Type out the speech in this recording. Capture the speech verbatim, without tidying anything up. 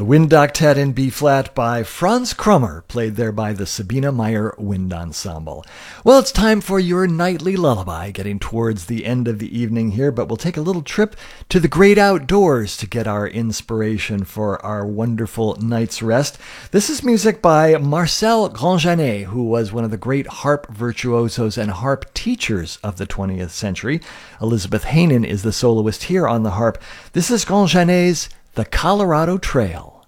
The Wind Octet in B-flat by Franz Krummer, played there by the Sabina Meyer Wind Ensemble. Well, it's time for your nightly lullaby, getting towards the end of the evening here, but we'll take a little trip to the great outdoors to get our inspiration for our wonderful night's rest. This is music by Marcel Grandjanet, who was one of the great harp virtuosos and harp teachers of the twentieth century. Elizabeth Hanen is the soloist here on the harp. This is Grandjanet's The Colorado Trail.